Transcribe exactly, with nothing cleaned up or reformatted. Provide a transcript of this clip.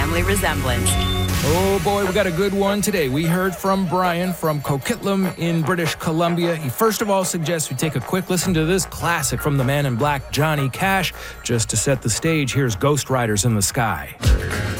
family resemblance. Oh boy, we got a good one today. We heard from Brian from Coquitlam in British Columbia. He first of all suggests we take a quick listen to this classic from the Man in Black, Johnny Cash. Just to set the stage, here's Ghost Riders in the Sky.